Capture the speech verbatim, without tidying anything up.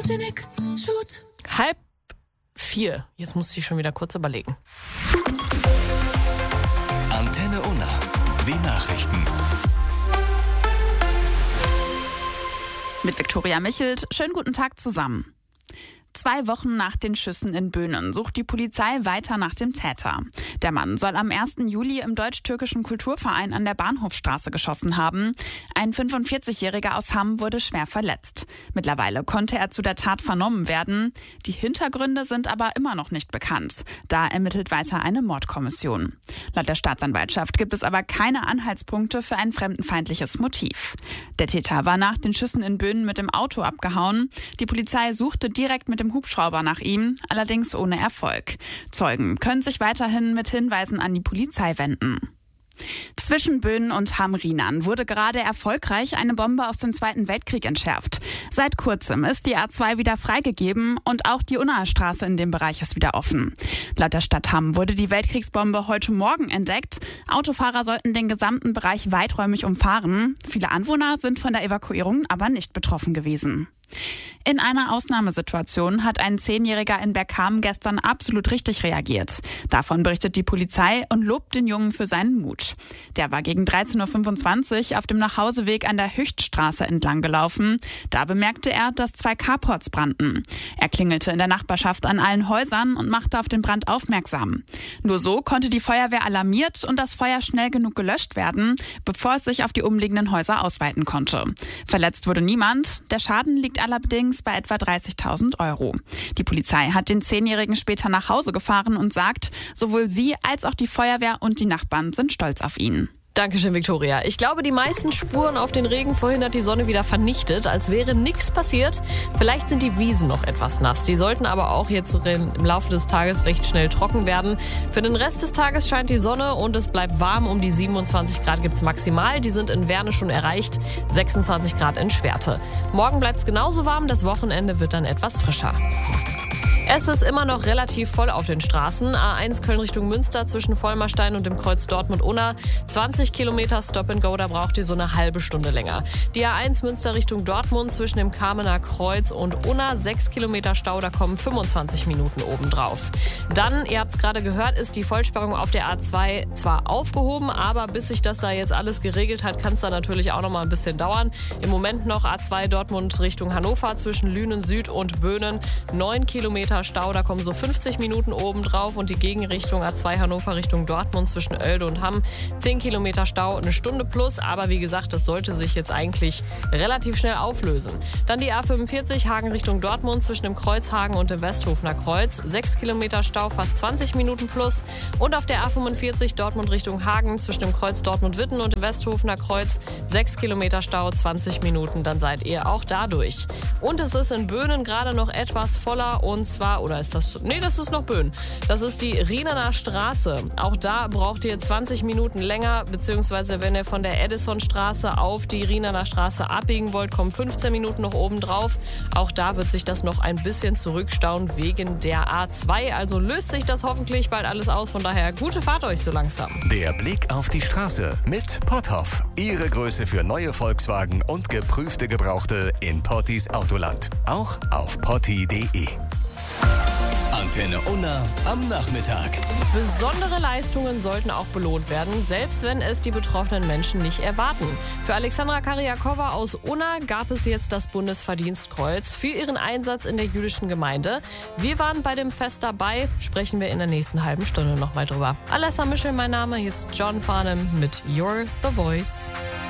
Photogenic Shoot. Halb vier. Jetzt muss ich schon wieder kurz überlegen. Antenne Unna. Die Nachrichten. Mit Viktoria Michelt. Schönen guten Tag zusammen. Zwei Wochen nach den Schüssen in Böhnen sucht die Polizei weiter nach dem Täter. Der Mann soll am ersten Juli im deutsch-türkischen Kulturverein an der Bahnhofstraße geschossen haben. Ein fünfundvierzigjähriger aus Hamm wurde schwer verletzt. Mittlerweile konnte er zu der Tat vernommen werden. Die Hintergründe sind aber immer noch nicht bekannt. Da ermittelt weiter eine Mordkommission. Laut der Staatsanwaltschaft gibt es aber keine Anhaltspunkte für ein fremdenfeindliches Motiv. Der Täter war nach den Schüssen in Böhnen mit dem Auto abgehauen. Die Polizei suchte direkt mit dem Hubschrauber nach ihm, allerdings ohne Erfolg. Zeugen können sich weiterhin mit Hinweisen an die Polizei wenden. Zwischen Böhnen und Hamm-Rienan wurde gerade erfolgreich eine Bombe aus dem Zweiten Weltkrieg entschärft. Seit kurzem ist die A zwei wieder freigegeben und auch die Unnaer Straße in dem Bereich ist wieder offen. Laut der Stadt Hamm wurde die Weltkriegsbombe heute Morgen entdeckt. Autofahrer sollten den gesamten Bereich weiträumig umfahren. Viele Anwohner sind von der Evakuierung aber nicht betroffen gewesen. In einer Ausnahmesituation hat ein Zehnjähriger in Bergkamen gestern absolut richtig reagiert. Davon berichtet die Polizei und lobt den Jungen für seinen Mut. Der war gegen dreizehn Uhr fünfundzwanzig auf dem Nachhauseweg an der Hüchtstraße entlang gelaufen. Da bemerkte er, dass zwei Carports brannten. Er klingelte in der Nachbarschaft an allen Häusern und machte auf den Brand aufmerksam. Nur so konnte die Feuerwehr alarmiert und das Feuer schnell genug gelöscht werden, bevor es sich auf die umliegenden Häuser ausweiten konnte. Verletzt wurde niemand. Der Schaden liegt allerdings bei etwa dreißigtausend Euro. Die Polizei hat den Zehnjährigen später nach Hause gefahren und sagt, sowohl sie als auch die Feuerwehr und die Nachbarn sind stolz auf ihn. Dankeschön, Viktoria. Ich glaube, die meisten Spuren auf den Regen vorhin hat die Sonne wieder vernichtet, als wäre nichts passiert. Vielleicht sind die Wiesen noch etwas nass. Die sollten aber auch jetzt im Laufe des Tages recht schnell trocken werden. Für den Rest des Tages scheint die Sonne und es bleibt warm. Um die siebenundzwanzig Grad gibt's maximal. Die sind in Werne schon erreicht. sechsundzwanzig Grad in Schwerte. Morgen bleibt's genauso warm. Das Wochenende wird dann etwas frischer. Es ist immer noch relativ voll auf den Straßen. A eins Köln Richtung Münster zwischen Vollmerstein und dem Kreuz Dortmund-Unna. zwanzig Kilometer Stop and Go, da braucht ihr so eine halbe Stunde länger. Die A eins Münster Richtung Dortmund zwischen dem Kamener Kreuz und Unna. sechs Kilometer Stau, da kommen fünfundzwanzig Minuten obendrauf. Dann, ihr habt es gerade gehört, ist die Vollsperrung auf der A zwei zwar aufgehoben, aber bis sich das da jetzt alles geregelt hat, kann es da natürlich auch noch mal ein bisschen dauern. Im Moment noch A zwei Dortmund Richtung Hannover zwischen Lünen Süd und Böhnen. neun Kilometer Stau, da kommen so fünfzig Minuten oben drauf und die Gegenrichtung A zwei Hannover Richtung Dortmund zwischen Oelde und Hamm. zehn Kilometer Stau, eine Stunde plus, aber wie gesagt, das sollte sich jetzt eigentlich relativ schnell auflösen. Dann die A fünfundvierzig Hagen Richtung Dortmund zwischen dem Kreuzhagen und dem Westhofener Kreuz. sechs Kilometer Stau, fast zwanzig Minuten plus. Und auf der A fünfundvierzig Dortmund Richtung Hagen zwischen dem Kreuz Dortmund-Witten und dem Westhofener Kreuz. sechs Kilometer Stau, zwanzig Minuten, dann seid ihr auch da durch. Und es ist in Böhnen gerade noch etwas voller und zwar oder ist das, nee, das ist noch Böhnen. Das ist die Rienaner Straße. Auch da braucht ihr zwanzig Minuten länger, beziehungsweise wenn ihr von der Edisonstraße auf die Rienaner Straße abbiegen wollt, kommen fünfzehn Minuten noch oben drauf. Auch da wird sich das noch ein bisschen zurückstauen wegen der A zwei. Also löst sich das hoffentlich bald alles aus. Von daher gute Fahrt euch so langsam. Der Blick auf die Straße mit Potthoff. Ihre Größe für neue Volkswagen und geprüfte Gebrauchte in Pottis Autoland. Auch auf potti punkt de. Antenne Unna am Nachmittag. Besondere Leistungen sollten auch belohnt werden, selbst wenn es die betroffenen Menschen nicht erwarten. Für Alexandra Karyakowa aus Unna gab es jetzt das Bundesverdienstkreuz für ihren Einsatz in der jüdischen Gemeinde. Wir waren bei dem Fest dabei, sprechen wir in der nächsten halben Stunde nochmal drüber. Alessa Mischel, mein Name, jetzt John Farnham mit You're the Voice.